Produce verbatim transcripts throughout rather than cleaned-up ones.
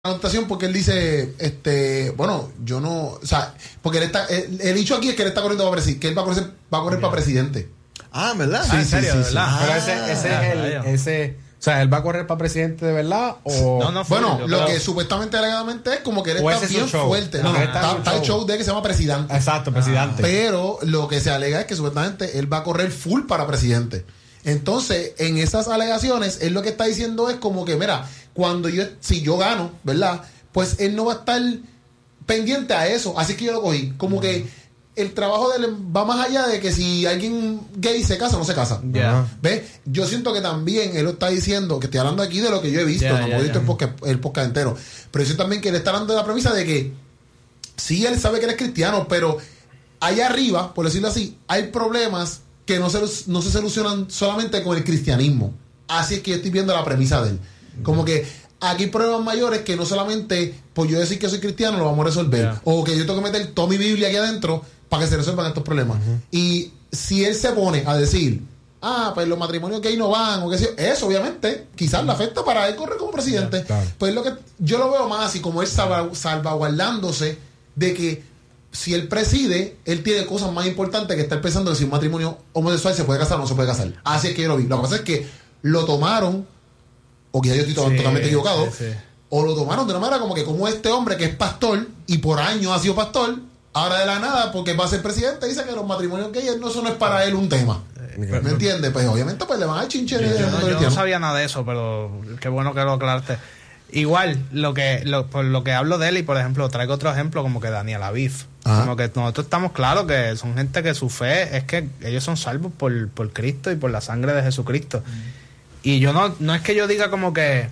anotación porque él dice, este, bueno, yo no, o sea, porque él está, el, el dicho aquí es que él está corriendo para presidente, que él va a correr, va a correr para presidente. Ah, ¿verdad? Sí, Ah, ¿en sí, serio? sí, ¿De sí. verdad? Pero Ah, ese, ese es el, rayo. ese, o sea, él va a correr para presidente de verdad o No, no fue, Bueno, yo lo creo- que supuestamente alegadamente es como que él O está ese es su bien show. fuerte. No, No, él está en está, su está el show. show de que se llama presidente. exacto, presidente. Pero lo que se alega es que supuestamente él va a correr full para presidente. Entonces, en esas alegaciones, él lo que está diciendo es como que, mira, cuando yo, si yo gano, ¿verdad? Pues él no va a estar pendiente a eso. Así que yo lo cogí. Como uh-huh. que el trabajo de él va más allá de que si alguien gay se casa o no se casa. Yeah. ¿Ves? Yo siento que también él lo está diciendo, que estoy hablando aquí de lo que yo he visto, Yeah, no yeah, he visto yeah. el, podcast, el podcast entero. Pero yo siento también que él está hablando de la premisa de que sí, él sabe que él es cristiano, pero allá arriba, por decirlo así, hay problemas que no se, no se solucionan solamente con el cristianismo. Así es que yo estoy viendo la premisa de él. Como que aquí hay problemas mayores que no solamente por yo decir que soy cristiano lo vamos a resolver. Yeah. O que yo tengo que meter toda mi Biblia aquí adentro para que se resuelvan estos problemas. Uh-huh. Y si él se pone a decir, ah, pues los matrimonios gay no van, o qué sé yo, eso obviamente quizás le afecta para él correr como presidente. Yeah, claro. Pues lo que yo lo veo más así como él salva, salvaguardándose de que si él preside, él tiene cosas más importantes que estar pensando que si un matrimonio homosexual se puede casar o no se puede casar. Así es que yo lo vi. Lo que pasa es que lo tomaron, o quizás yo estoy sí, totalmente equivocado, sí, sí. o lo tomaron de una manera como que como este hombre que es pastor y por años ha sido pastor, ahora de la nada, porque va a ser presidente, dice que los matrimonios gays no, eso no es para él un tema. ¿Me entiendes? Pues obviamente pues le van a chinche. Yo, yo, no, yo no sabía nada de eso, pero qué bueno que lo aclaraste. Igual, lo que lo, por lo que hablo de él, y por ejemplo, traigo otro ejemplo como que Daniel Aviv. Ajá. Como que nosotros estamos claros que son gente que su fe es que ellos son salvos por, por Cristo y por la sangre de Jesucristo. Mm. Y yo no, no es que yo diga como que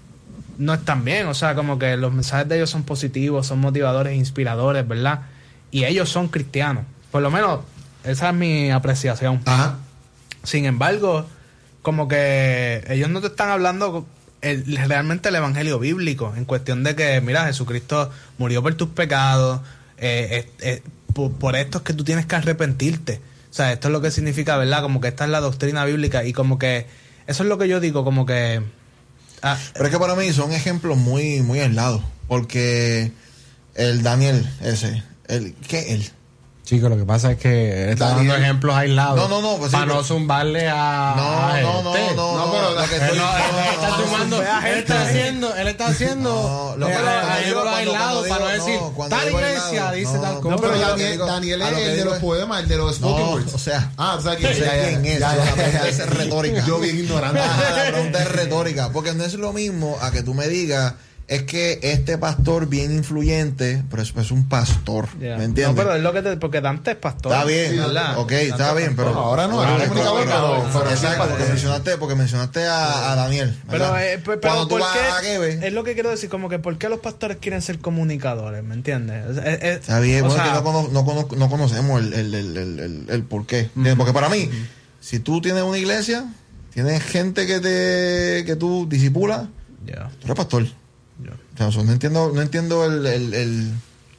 no están bien, o sea, como que los mensajes de ellos son positivos, son motivadores, inspiradores, ¿verdad? Y ellos son cristianos. Por lo menos, esa es mi apreciación. Ajá. Sin embargo, como que ellos no te están hablando el, realmente el evangelio bíblico, en cuestión de que, mira, Jesucristo murió por tus pecados, eh, eh, eh, por, por esto es que tú tienes que arrepentirte. O sea, esto es lo que significa, ¿verdad? Como que esta es la doctrina bíblica y como que eso es lo que yo digo, como que... Ah, pero es que para mí son ejemplos muy, muy aislados, porque el Daniel ese, el, ¿qué él? Chico, lo que pasa es que él está dando ejemplos aislados. No, no, no. Pues sí, para pero... no zumbarle a. No, a no, no, no, no, no, pero lo que estoy. Él, no, él, él está sumando. Él está haciendo. Él está haciendo. No, ejemplos aislados para no decir. Tal iglesia dice tal cosa. No, pero Daniel, Daniel es el de los poemas, el de los spoken words. O sea. Ah, o sea, que. ¿Quién es? La pregunta es retórica. Yo bien ignorante. La pregunta es retórica. Porque no es lo mismo a que tú me digas. Es que este pastor bien influyente, pero es, es un pastor, yeah. ¿me entiendes? No, pero es lo que te, porque Dante es pastor. Está bien, sí, ok, está bien, pero no, ahora no, ahora es comunicador, pero, pero exacto, porque mencionaste, porque mencionaste a, a Daniel, pero, eh, pero, cuando tú ¿por vas qué? a Kebe, es lo que quiero decir, como que ¿por qué los pastores quieren ser comunicadores? ¿Me entiendes? Es, es, está bien, bueno, sea, que no, cono, no, cono, no conocemos el, el, el, el, el, el por qué, mm-hmm. porque para mí, mm-hmm. si tú tienes una iglesia, tienes gente que te que tú disipulas, yeah. tú eres pastor. Yo. O sea, no entiendo, no entiendo el, el, el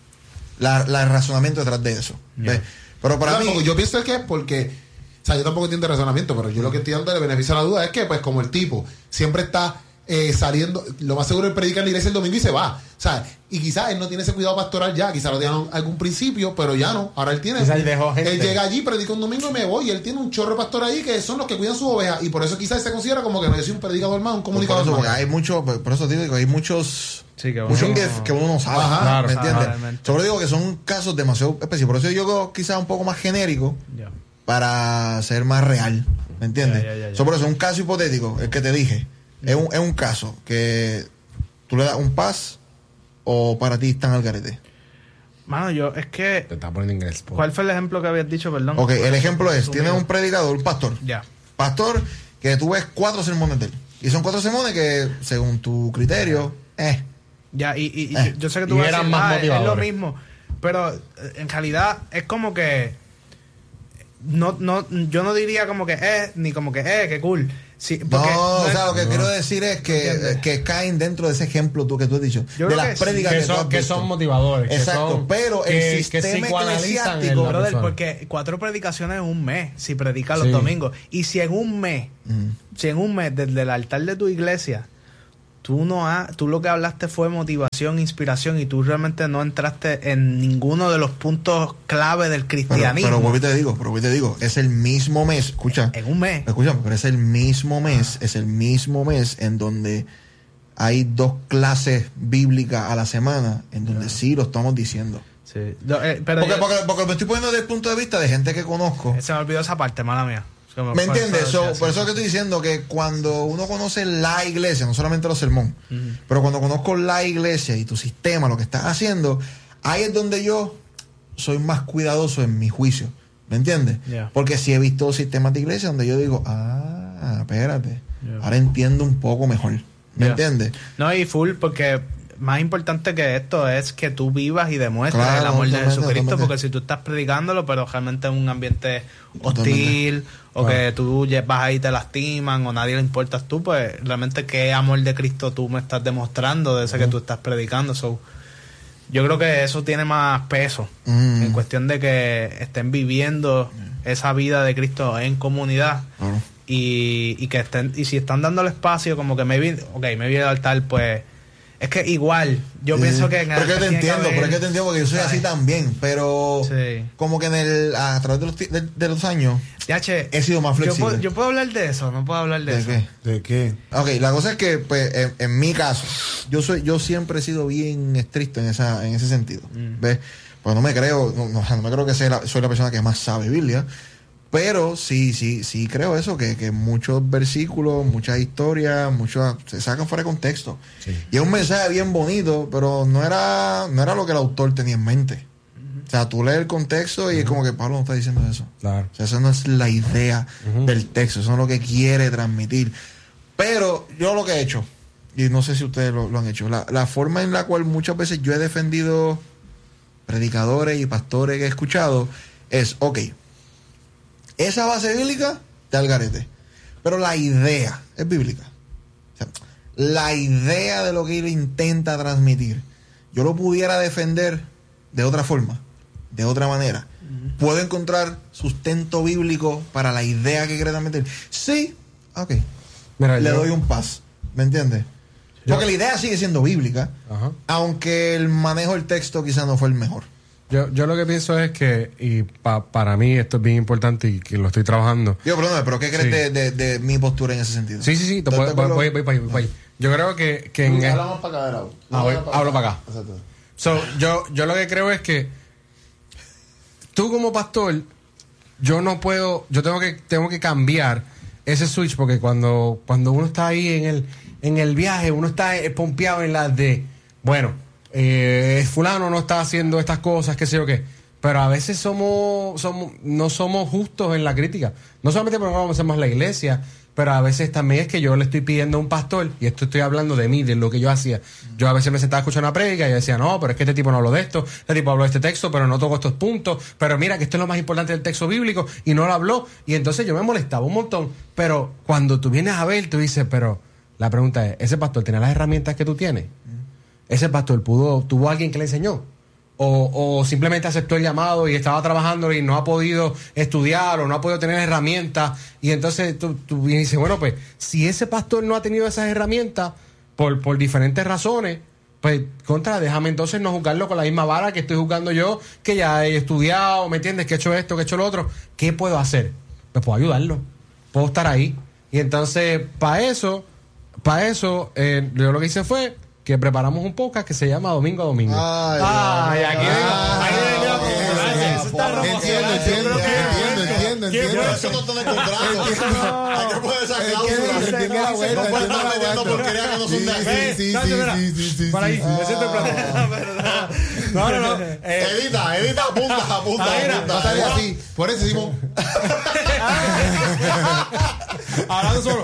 la, la razonamiento detrás de eso. Yeah. Pero para claro, mí, yo pienso que es porque, o sea, yo tampoco entiendo el razonamiento, pero yo lo que estoy dando de beneficio a la duda es que, pues, como el tipo siempre está eh, saliendo, lo más seguro es predicar en la iglesia el domingo y se va. O sea, y quizás él no tiene ese cuidado pastoral ya, quizás lo tenía en algún principio, pero ya no. Ahora él tiene. Él, dejó gente. él llega allí, predica un domingo y me voy. Y él tiene un chorro de pastor ahí que son los que cuidan sus ovejas. Y por eso quizás se considera como que no, yo soy un predicador más, un comunicador por eso, más. Hay mucho, por eso digo que hay muchos. Sí, que uno, mucho que, que uno no sabe. Ajá, claro, ¿me entiendes? Sobre digo que son casos demasiado específicos. Por eso yo creo quizás un poco más genérico yeah. para ser más real. ¿Me entiendes? Yeah, yeah, yeah, yeah. Por eso un caso hipotético, el que te dije, yeah. es, un, es un caso que tú le das un pas o para ti están al garete. Mano, yo, es que... Te está poniendo inglés. Po. ¿Cuál fue el ejemplo que habías dicho, perdón? Ok, el ejemplo es, tienes un predicador, un pastor. Ya. Yeah. Pastor que tú ves cuatro sermones de él. Y son cuatro sermones que, según tu criterio, eh... Ya, y, y, eh. yo, yo sé que tú vas a decir, más ah, es lo mismo. Pero en realidad es como que... No, no, yo no diría como que eh, ni como que eh, qué cool. Sí, no, no, o sea, es, lo que no. quiero decir es que, que caen dentro de ese ejemplo tú que tú has dicho. Yo de las prédicas que, que, son, que son motivadores. Exacto, que son, pero que, el sistema eclesiástico, brother, porque cuatro predicaciones en un mes, si predicas los sí. domingos. Y si en un mes, mm. si en un mes desde el altar de tu iglesia tú no has, tú lo que hablaste fue motivación, inspiración, y tú realmente no entraste en ninguno de los puntos clave del cristianismo. Pero, pero te digo, pero te digo, es el mismo mes, escucha. En un mes. Escucha, pero es el mismo mes, es el mismo mes en donde hay dos clases bíblicas a la semana, en donde sí lo estamos diciendo. Sí. No, eh, pero porque, yo, porque, porque me estoy poniendo desde el punto de vista de gente que conozco. Se me olvidó esa parte, mala mía. ¿Me, ¿Me entiendes? So, por eso es que estoy diciendo que cuando uno conoce la iglesia, no solamente los sermones, uh-huh. pero cuando conozco la iglesia y tu sistema, lo que estás haciendo, ahí es donde yo soy más cuidadoso en mi juicio. ¿Me entiendes? Yeah. Porque sí he visto sistemas de iglesia donde yo digo, ah, espérate, yeah. ahora entiendo un poco mejor. ¿Me yeah. entiendes? No, y full, porque más importante que esto es que tú vivas y demuestres claro, el amor de Jesucristo, porque si tú estás predicándolo, pero realmente en un ambiente hostil, o claro. que tú vas ahí y te lastiman, o nadie le importas tú, pues realmente qué amor de Cristo tú me estás demostrando de ese uh-huh. que tú estás predicando. So, yo creo que eso tiene más peso, uh-huh. en cuestión de que estén viviendo uh-huh. esa vida de Cristo en comunidad, uh-huh. y, y que estén, y si están dándole espacio, como que maybe, ok, maybe el altar, pues es que igual, yo sí. pienso que en el Pero es que te entiendo, pero es que te entiendo porque yo soy así también, pero sí. como que en el a través de los, de, de los años ya, che, he sido más flexible. Yo puedo, yo puedo hablar de eso, no puedo hablar de, ¿De eso. Qué? ¿De qué? Ok, la cosa es que pues en, en mi caso, yo soy yo siempre he sido bien estricto en esa en ese sentido, mm. ¿ves? Pues no me creo, no, no, no me creo que sea la, soy la persona que más sabe Biblia. Pero sí, sí, sí creo eso, que, que muchos versículos, muchas historias, muchos se sacan fuera de contexto. Sí. Y es un mensaje bien bonito, pero no era, no era lo que el autor tenía en mente. Uh-huh. O sea, tú lees el contexto y uh-huh. es como que Pablo no está diciendo eso. Claro. O sea, esa no es la idea uh-huh. del texto, eso no es lo que quiere transmitir. Pero yo lo que he hecho, y no sé si ustedes lo, lo han hecho, la, la forma en la cual muchas veces yo he defendido predicadores y pastores que he escuchado es, ok, esa base bíblica de algarete, pero la idea es bíblica. O sea, la idea de lo que él intenta transmitir, yo lo pudiera defender de otra forma, de otra manera. Uh-huh. ¿Puedo encontrar sustento bíblico para la idea que quiere transmitir? Sí, ok. Mira, le yo... doy un pass, ¿me entiendes? Yo... Porque la idea sigue siendo bíblica, uh-huh. aunque el manejo del texto quizás no fue el mejor. Yo, yo lo que pienso es que, y pa, para mí esto es bien importante y que lo estoy trabajando. Yo, perdóname, pero ¿qué crees sí. de, de, de mi postura en ese sentido? Sí, sí, sí, te voy, voy, voy, voy, voy, voy. Yo creo que, que en... Hablamos para acá, Raúl. Ah, voy, hablo para acá. Exacto. So, yo, yo lo que creo es que tú como pastor, yo no puedo, yo tengo que, tengo que cambiar ese switch, porque cuando, cuando uno está ahí en el, en el viaje, uno está pompeado en las de, bueno, Eh, fulano no está haciendo estas cosas, qué sé yo qué, pero a veces somos, somos no somos justos en la crítica, no solamente porque no vamos a hacer más la iglesia, pero a veces también es que yo le estoy pidiendo a un pastor, y esto estoy hablando de mí, de lo que yo hacía. Yo a veces me sentaba a escuchar una prédica y yo decía, no, pero es que este tipo no habló de esto, este tipo habló de este texto, pero no tocó estos puntos, pero mira que esto es lo más importante del texto bíblico y no lo habló, y entonces yo me molestaba un montón. Pero cuando tú vienes a ver, tú dices, pero la pregunta es, ¿ese pastor tiene las herramientas que tú tienes? Ese pastor pudo, tuvo alguien que le enseñó, o, o simplemente aceptó el llamado y estaba trabajando y no ha podido estudiar o no ha podido tener herramientas, y entonces tú, tú dices, bueno, pues si ese pastor no ha tenido esas herramientas por, por diferentes razones, pues contra, déjame entonces no juzgarlo con la misma vara que estoy juzgando yo, que ya he estudiado, ¿me entiendes? Que he hecho esto, que he hecho lo otro. ¿Qué puedo hacer? Pues puedo ayudarlo, puedo estar ahí. Y entonces, para eso, para eso, eh, yo lo que hice fue que preparamos un podcast que se llama Domingo a Domingo. Ay, ay, aquí vengo. Entiendo, entiendo, entiendo, entiendo, entiendo. Eso no está en el contrato. Hay que poner esa cláusula. No puedes estar metiendo porquería que no son de aquí. Sí, sí, sí, sí. Para ahí. No, no, no. Edita, edita, apunta, apunta. No sale así. Por eso decimos. Hablando solo.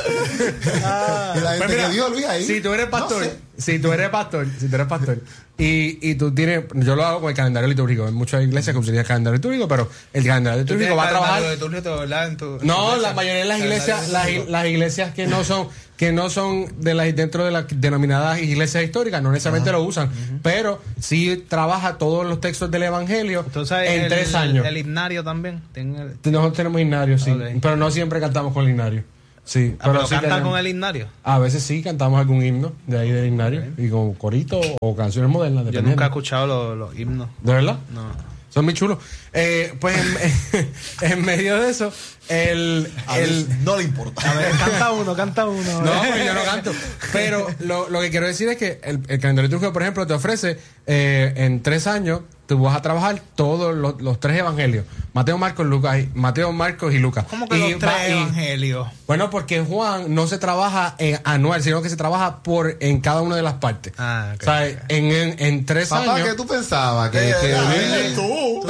Y la gente que dio Luis ahí. Si tú eres pastor, si tú eres pastor, si tú eres pastor, y, y tú tienes, yo lo hago con el calendario litúrgico. Hay muchas iglesias que utilizan el calendario litúrgico, pero el calendario litúrgico va a trabajar. No, la mayoría de las iglesias, las, las iglesias que no son, que no son de las dentro de las denominadas iglesias históricas, no necesariamente Ajá. lo usan, uh-huh. pero sí trabaja todos los textos del evangelio en el, tres años. El himnario también. El... Nosotros tenemos himnario, sí, okay. pero no siempre cantamos con el himnario. Sí, pero, pero sí canta tenemos, con el himnario. A veces sí cantamos algún himno de ahí del himnario okay. y con corito o canciones modernas. Yo nunca he escuchado los, los himnos. ¿De verdad? No. Son muy chulos. Eh, pues en, en medio de eso, el, el no le importa. A ver, canta uno, canta uno. No, pues yo no canto. Pero lo, lo que quiero decir es que el, el calendario litúrgico, por ejemplo, te ofrece eh, en tres años. Tú vas a trabajar todos los, los tres evangelios. Mateo, Marcos, Lucas, Mateo, Marcos y Lucas. ¿Cómo que y los tres va, y, evangelios? Bueno, porque Juan no se trabaja en anual, sino que se trabaja por en cada una de las partes. Ah, okay, o sea, okay. En, en, en tres Papá, años. ¿qué tú pensabas? Que, que eh, tú.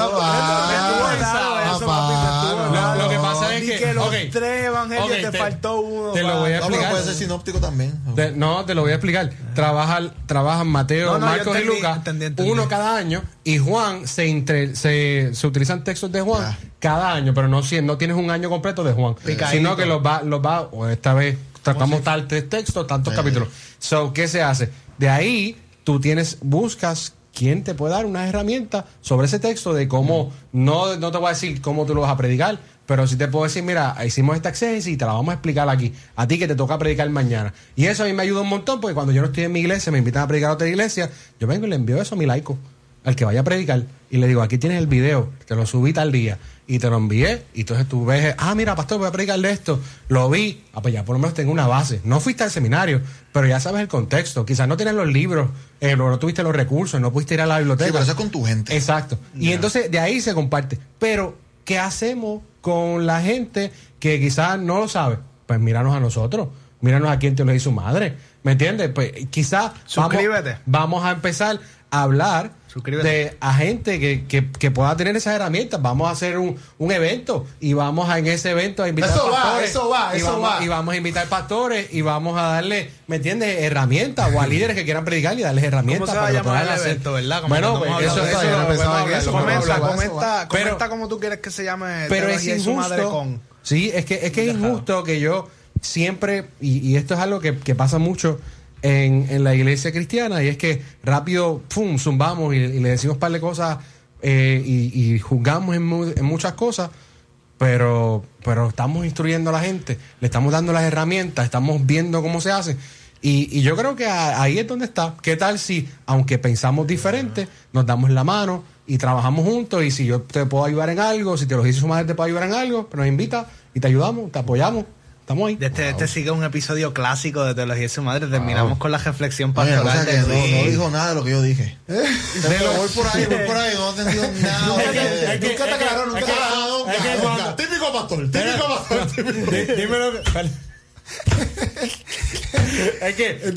Papá. Lo que pasa es que, que los okay, tres evangelios okay, te, te faltó uno. Te lo voy a explicar. No, puede ser sinóptico también. Te, no, te lo voy a explicar. Trabajan, trabajan Mateo, no, no, Marcos entendí, y Lucas, entendí, entendí. uno cada año, y Juan se, entre, se, se utilizan textos de Juan ah. cada año, pero no, no tienes un año completo de Juan, Picadito. Sino que los va, los va, o esta vez tratamos tal tres textos, tantos sí. capítulos. So, ¿qué se hace? De ahí tú tienes, buscas quién te puede dar unas herramientas sobre ese texto de cómo, mm. no, no te voy a decir cómo tú lo vas a predicar, pero sí te puedo decir, mira, hicimos esta exégesis y te la vamos a explicar aquí. A ti que te toca predicar mañana. Y eso a mí me ayuda un montón, porque cuando yo no estoy en mi iglesia, me invitan a predicar a otra iglesia, yo vengo y le envío eso a mi laico, al que vaya a predicar, y le digo, aquí tienes el video, te lo subí tal día, y te lo envié, y entonces tú ves, ah, mira, pastor, voy a predicarle esto, lo vi, ah, pues ya por lo menos tengo una base. No fuiste al seminario, pero ya sabes el contexto. Quizás no tienes los libros, eh, no, no tuviste los recursos, no pudiste ir a la biblioteca. Sí, pero eso es con tu gente. Exacto. Yeah. Y entonces de ahí se comparte. Pero, ¿qué hacemos con la gente que quizás no lo sabe? Pues míranos a nosotros, míranos a quien te lo hizo su madre, ¿me entiendes? Pues quizás vamos, vamos a empezar a hablar de a gente que, que, que pueda tener esas herramientas. Vamos a hacer un, un evento y vamos a en ese evento a invitar eso pastores. Va, eso va, y eso vamos, va. Y vamos a invitar pastores y vamos a darle, ¿me entiendes? Herramientas o a líderes que quieran predicar y darles herramientas. ¿Cómo se va para a llamar el evento, verdad? Como bueno, pues eso, eso, eso, eso, eso comenta, comenta, pero, comenta como tú quieres que se llame. Pero es injusto. Con, sí, es que es que es injusto que yo siempre, y, y esto es algo que, que pasa mucho En, en la iglesia cristiana, y es que rápido, pum, zumbamos y, y le decimos un par de cosas eh, y, y juzgamos en, mu en muchas cosas, pero, pero estamos instruyendo a la gente, le estamos dando las herramientas, estamos viendo cómo se hace. Y, y yo creo que a, ahí es donde está. ¿Qué tal si, aunque pensamos diferente, nos damos la mano y trabajamos juntos? Y si yo te puedo ayudar en algo, si te lo dice su madre te puedo ayudar en algo, pero nos invita y te ayudamos, te apoyamos. Estamos ahí. Este, wow. este sigue un episodio clásico de Teología de su madre. Terminamos wow. con la reflexión pastoral. Oye, de no, no dijo nada de lo que yo dije. ¿Eh? De lo, voy por ahí, voy por ahí, no he entendido nada. Nunca te aclaró, nunca te aclaró. Típico pastor, típico pastor. Dímelo. Es que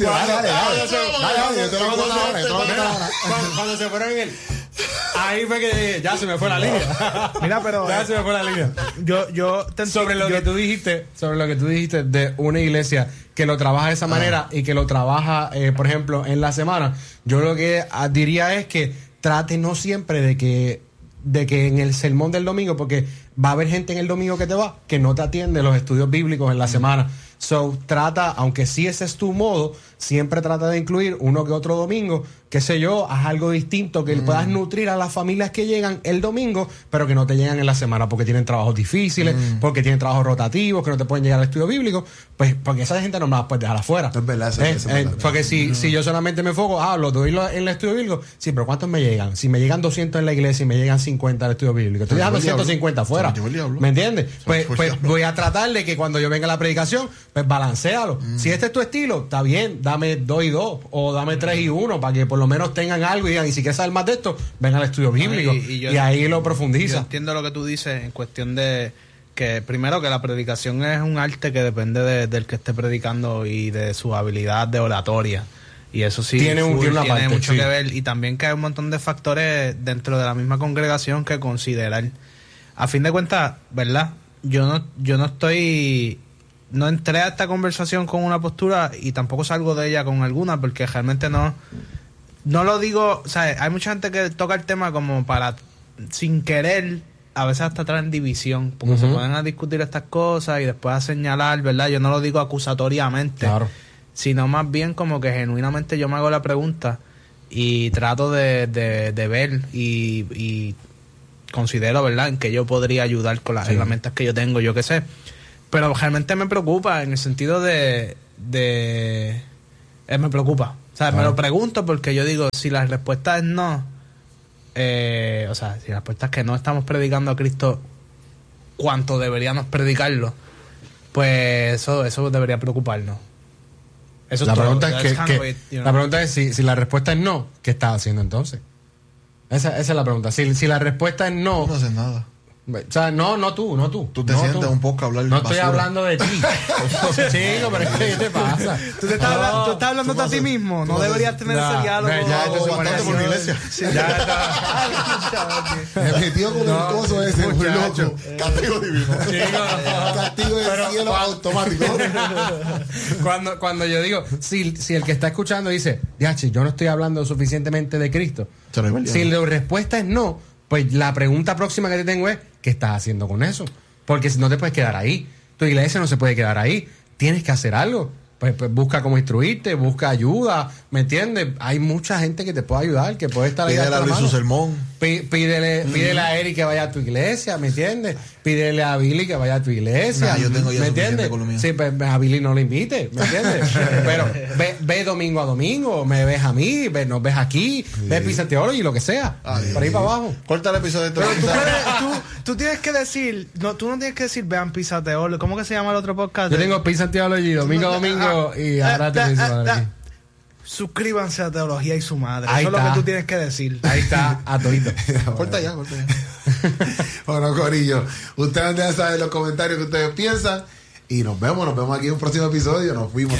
cuando se fueron en el ahí fue que ya se me fue la línea. Mira, pero ya se me fue la línea. Yo, yo te sobre lo yo, que tú dijiste, sobre lo que tú dijiste de una iglesia que lo trabaja de esa manera ah. y que lo trabaja, eh, por ejemplo, en la semana. Yo lo que diría es que trate no siempre de que de que en el sermón del domingo, porque va a haber gente en el domingo que te va que no te atiende los estudios bíblicos en la semana. So, trata, aunque sí ese es tu modo, siempre trata de incluir uno que otro domingo, qué sé yo, haz algo distinto que mm. puedas nutrir a las familias que llegan el domingo, pero que no te llegan en la semana porque tienen trabajos difíciles, mm. porque tienen trabajos rotativos, que no te pueden llegar al estudio bíblico, pues porque esa gente no me la puedes dejar afuera. Es verdad, eso, ¿Eh? eso eh, es porque si, mm. si yo solamente me enfoco, ah, lo doy en el estudio bíblico, sí, pero ¿cuántos me llegan? Si me llegan doscientos en la iglesia y me llegan cincuenta al estudio bíblico, estoy dejando ciento cincuenta afuera. ¿Me entiendes? Pues, pues voy a tratar de que cuando yo venga a la predicación, pues balancealo. Mm. Si este es tu estilo, está bien, dame dos y dos, o dame tres y uno, para que por lo menos tengan algo y digan, y si quieres saber más de esto, ven al estudio bíblico. Y, y, yo, y ahí lo profundiza. Yo entiendo lo que tú dices en cuestión de que, primero, que la predicación es un arte que depende de, del que esté predicando y de su habilidad de oratoria. Y eso sí tiene, un, full, tiene, una tiene parte, mucho sí. que ver. Y también que hay un montón de factores dentro de la misma congregación que considerar. A fin de cuentas, ¿verdad? Yo no, yo no estoy... No entré a esta conversación con una postura y tampoco salgo de ella con alguna, porque realmente no no lo digo, o sea, hay mucha gente que toca el tema como para, sin querer, a veces hasta traen división, porque uh-huh. se ponen a discutir estas cosas y después a señalar, ¿verdad? Yo no lo digo acusatoriamente, claro. sino más bien como que genuinamente yo me hago la pregunta y trato de, de, de ver y, y considero, ¿verdad?, en que yo podría ayudar con las sí. herramientas que yo tengo, yo qué sé. pero realmente me preocupa en el sentido de... de eh, me preocupa. O sea, ah. me lo pregunto porque yo digo, si la respuesta es no, eh, o sea, si la respuesta es que no estamos predicando a Cristo cuanto deberíamos predicarlo, pues eso, eso debería preocuparnos. Eso la, es pregunta todo. Es que, que, it, you know? La pregunta es si, si la respuesta es no, ¿qué estás haciendo entonces? Esa, esa es la pregunta. Si, si la respuesta es no... No haces nada. O sea, no, no tú, no tú. Tú te no sientes tú. un poco a hablar No basura. estoy hablando de ti. Chico, pero es que ¿qué te pasa? Tú, te estás, no, hablando, tú estás hablando de a ti mismo. No deberías tener no, ese diálogo. No, ya, esto se bastante por la iglesia. Sí, ya está. Me metió con no, el coso ese, muy loco. Castigo divino. Castigo del pero, cielo cuando, automático. cuando, cuando yo digo, si, si el que está escuchando dice, Diachi, yo no estoy hablando suficientemente de Cristo. Si la respuesta es no, pues la pregunta próxima que te tengo es, ¿qué estás haciendo con eso? Porque no te puedes quedar ahí. Tu iglesia no se puede quedar ahí. Tienes que hacer algo. Pues, pues busca cómo instruirte, busca ayuda, ¿me entiendes? Hay mucha gente que te puede ayudar, que puede estar ahí. Pídele a Luis su sermón. Pí, pídele, mm. pídele a Eric que vaya a tu iglesia, ¿me entiendes? Pídele a Billy que vaya a tu iglesia. Nah, yo tengo ya ¿me entiendes? Sí, pues a Billy no lo invite, ¿me entiendes? Pero ve, ve domingo a domingo, me ves a mí, ve, nos ves aquí, sí. Ve Pizza Theology, lo que sea. Ay, por ahí para abajo. Corta el episodio de Pero tú, tú, tú tienes que decir, no, tú no tienes que decir vean Pizza Theology. ¿Cómo que se llama el otro podcast? Yo tengo Pizza Theology domingo a domingo. Y ahora te da, da, da. Suscríbanse a Teología y su madre. Ahí Eso está. es lo que tú tienes que decir. Ahí está, a todito. Corta ya, corta ya. Bueno, corillo, ustedes ya saben los comentarios que ustedes piensan. Y nos vemos, nos vemos aquí en un próximo episodio. Nos fuimos.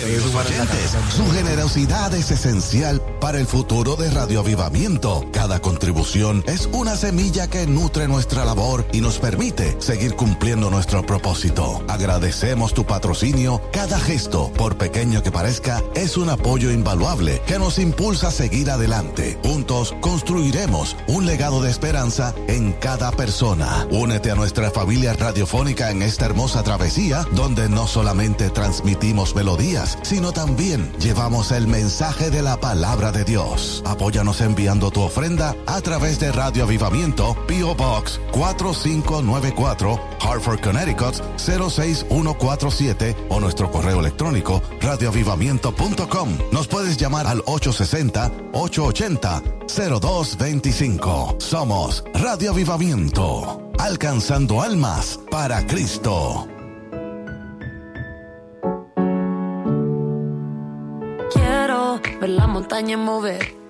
Su generosidad es esencial para el futuro de Radio Avivamiento. Cada contribución es una semilla que nutre nuestra labor y nos permite seguir cumpliendo nuestro propósito. Agradecemos tu patrocinio. Cada gesto, por pequeño que parezca, es un apoyo invaluable que nos impulsa a seguir adelante. Juntos construiremos un legado de esperanza en cada persona. Únete a nuestra familia radiofónica en esta hermosa travesía, donde no solamente transmitimos melodías, sino también llevamos el mensaje de la palabra de Dios. Apóyanos enviando tu ofrenda a través de Radio Avivamiento, P O Box cuatro cinco nueve cuatro, Hartford, Connecticut cero seis uno cuatro siete o nuestro correo electrónico radio avivamiento punto com. Nos puedes llamar al ocho seis cero, ocho ocho cero, cero dos dos cinco. Somos Radio Avivamiento, alcanzando almas para Cristo. Ver la montaña mover,